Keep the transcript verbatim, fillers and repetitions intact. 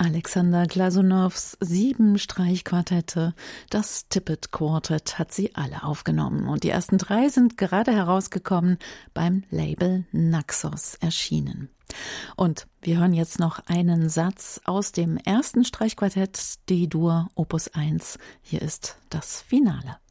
Alexander Glasunows sieben Streichquartette, das Tippett Quartet, hat sie alle aufgenommen. Und die ersten drei sind gerade herausgekommen, beim Label Naxos erschienen. Und wir hören jetzt noch einen Satz aus dem ersten Streichquartett D-Dur Opus eins. Hier ist das Finale.